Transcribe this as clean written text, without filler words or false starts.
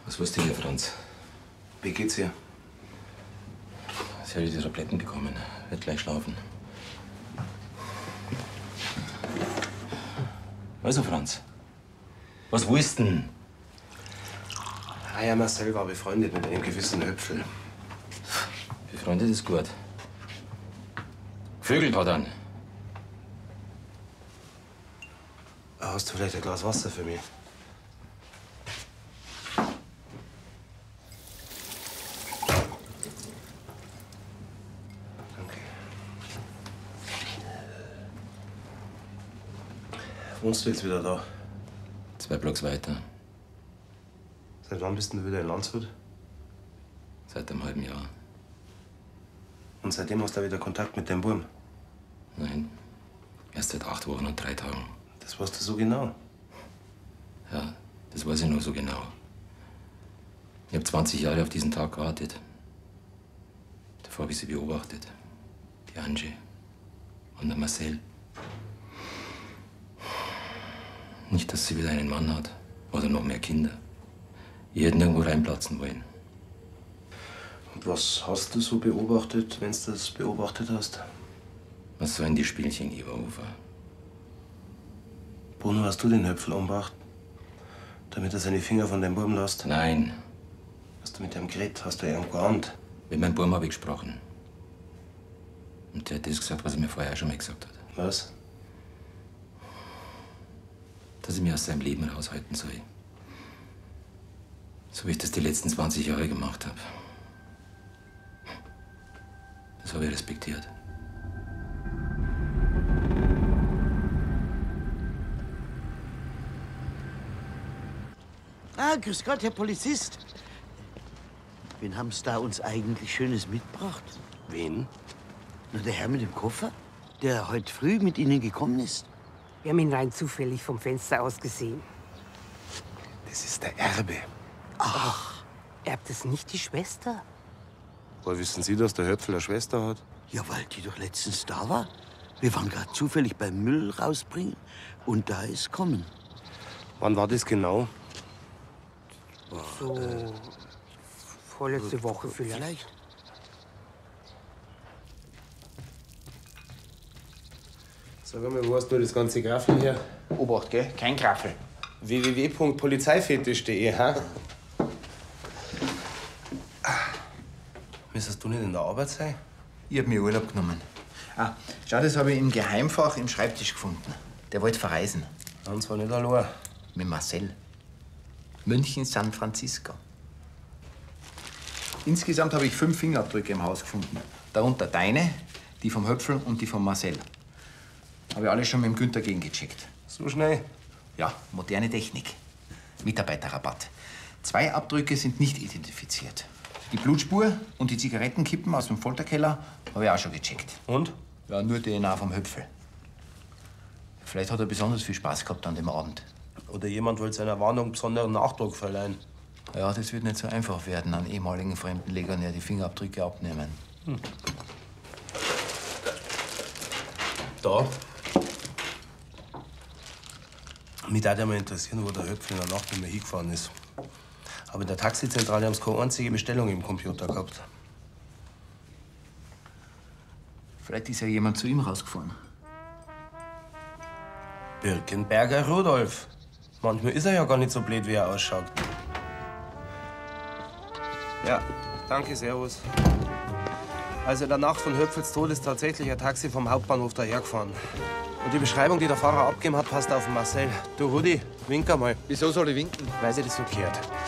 Was wusste ihr, Franz? Wie geht's ihr? Sie hat die Tabletten bekommen. Wird gleich schlafen. Also, Franz, was willst du denn? Ja, Marcel war befreundet mit einem gewissen Höpfel. Befreundet ist gut. Vögel hat an. Hast du vielleicht ein Glas Wasser für mich? Danke. Wohnst du jetzt wieder da? 2 Blocks weiter. Seit wann bist du wieder in Landshut? Seit einem halben Jahr. Und seitdem hast du wieder Kontakt mit dem Burm? Nein. Erst seit 8 Wochen und 3 Tagen. Das weißt du so genau? Ja, das weiß ich nur so genau. Ich habe 20 Jahre auf diesen Tag gewartet. Davor habe ich sie beobachtet. Die Angie und der Marcel. Nicht, dass sie wieder einen Mann hat oder noch mehr Kinder. Ich hätte nirgendwo reinplatzen wollen. Und was hast du so beobachtet, wenn du das beobachtet hast? Was sollen die Spielchen, Iverufer? Bruno, hast du den Höpfel umgebracht? Damit er seine Finger von dem Burm lässt? Nein. Hast du mit ihm geredet? Hast du ihm geahnt? Mit meinem Burm habe ich gesprochen. Und der hat das gesagt, was er mir vorher schon mal gesagt hat. Was? Dass ich mich aus seinem Leben raushalten soll. So wie ich das die letzten 20 Jahre gemacht habe. Das habe ich respektiert. Ah, grüß Gott, Herr Polizist. Wen haben Sie da uns eigentlich Schönes mitgebracht? Wen? Na, der Herr mit dem Koffer, der heute früh mit Ihnen gekommen ist. Wir haben ihn rein zufällig vom Fenster aus gesehen. Das ist der Erbe. Ach, Erbt es nicht die Schwester? Woher wissen Sie, dass der Höpfel eine Schwester hat? ja, weil die doch letztens da war. Wir waren gerade zufällig beim Müll rausbringen und da ist kommen. Wann war das genau? So vorletzte Woche vielleicht. Sag mal, wo hast du das ganze Graffel her? Obacht, gell? Kein Graffel. www.polizeifetisch.de, ha? Müsstest du nicht in der Arbeit sein? Ich hab mir Urlaub genommen. Ah, schau, das habe ich im Geheimfach im Schreibtisch gefunden. Der wollte verreisen. Und zwar nicht allein. Mit Marcel. München, San Francisco. Insgesamt habe ich 5 Fingerabdrücke im Haus gefunden. Darunter deine, die vom Höpfel und die von Marcel. Habe ich alle schon mit dem Günther gegengecheckt. So schnell? Ja, moderne Technik. Mitarbeiterrabatt. 2 Abdrücke sind nicht identifiziert. Die Blutspur und die Zigarettenkippen aus dem Folterkeller habe ich auch schon gecheckt. Und? Ja, nur DNA vom Höpfel. Vielleicht hat er besonders viel Spaß gehabt an dem Abend. Oder jemand wollte seiner Warnung besonderen Nachdruck verleihen. Ja, das wird nicht so einfach werden, an ehemaligen Fremdenlegionär die Fingerabdrücke abnehmen. Da. Mich würde mal interessieren, wo der Höpfel in der Nacht nicht mehr hingefahren ist. Aber in der Taxizentrale haben sie keine einzige Bestellung im Computer gehabt. Vielleicht ist ja jemand zu ihm rausgefahren. Birkenberger Rudolf. Manchmal ist er ja gar nicht so blöd, wie er ausschaut. Ja, danke, servus. Also in der Nacht von Höpfels Tod ist tatsächlich ein Taxi vom Hauptbahnhof dahergefahren. Und die Beschreibung, die der Fahrer abgegeben hat, passt auf den Marcel. Du, Rudi, wink einmal. Wieso soll ich winken? Weil sie das so gehört.